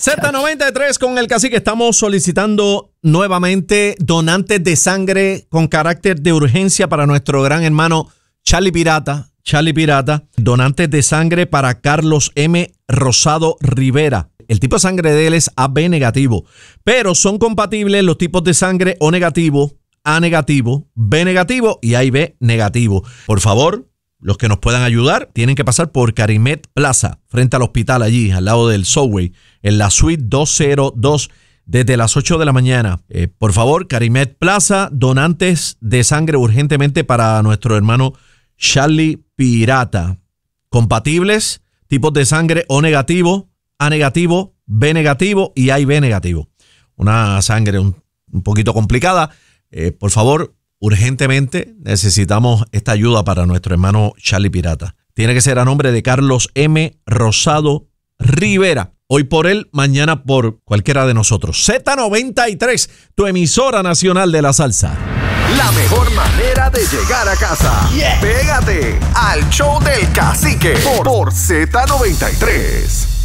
Z93 con el Cacique. Estamos solicitando nuevamente donantes de sangre con carácter de urgencia para nuestro gran hermano Charlie Pirata. Donantes de sangre para Carlos M. Rosado Rivera. El tipo de sangre de él es AB negativo, pero son compatibles los tipos de sangre O negativo, A negativo, B negativo y AB negativo. Por favor, los que nos puedan ayudar tienen que pasar por Carimet Plaza, frente al hospital allí, al lado del Subway, en la suite 202, desde las 8 de la mañana. Por favor, Carimet Plaza, donantes de sangre urgentemente para nuestro hermano Charlie Pirata. Compatibles, tipos de sangre O negativo, A negativo, B negativo y AB negativo. Una sangre un poquito complicada. Por favor, urgentemente necesitamos esta ayuda para nuestro hermano Charlie Pirata. Tiene que ser a nombre de Carlos M. Rosado Rivera. Hoy por él, mañana por cualquiera de nosotros. Z93, tu emisora nacional de la salsa. La mejor manera de llegar a casa. Yeah. Pégate al show del Cacique por Z93.